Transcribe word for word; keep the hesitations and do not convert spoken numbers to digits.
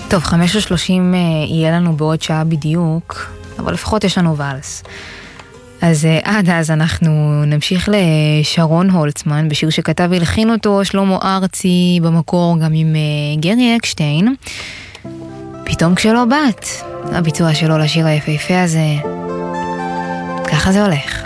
טוב, חמש ושלושים יהיה לנו בעוד שעה בדיוק, אבל לפחות יש לנו ואלס. אז עד אז אנחנו נמשיך לשרון הולצמן, בשיר שכתב והלחין אותו שלמה ארצי, במקור גם עם גרי אקשטיין. פתאום כשלא באת, הביצוע שלו לשיר היפהפה הזה, ככה זה הולך.